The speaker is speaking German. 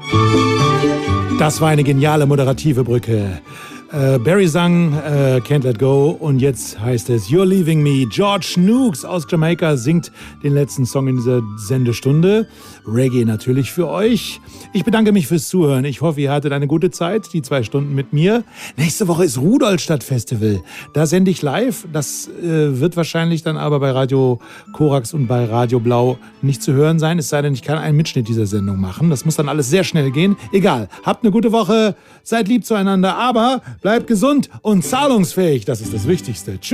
Das war eine geniale moderative Brücke. Barry sang Can't Let Go und jetzt heißt es You're Leaving Me. George Nooks aus Jamaika singt den letzten Song in dieser Sendestunde. Reggae natürlich für euch. Ich bedanke mich fürs Zuhören. Ich hoffe, ihr hattet eine gute Zeit, die 2 Stunden mit mir. Nächste Woche ist Rudolstadt Festival. Da sende ich live. Das wird wahrscheinlich dann aber bei Radio Korax und bei Radio Blau nicht zu hören sein. Es sei denn, ich kann einen Mitschnitt dieser Sendung machen. Das muss dann alles sehr schnell gehen. Egal. Habt eine gute Woche. Seid lieb zueinander. Aber bleibt gesund und zahlungsfähig. Das ist das Wichtigste. Tschüss.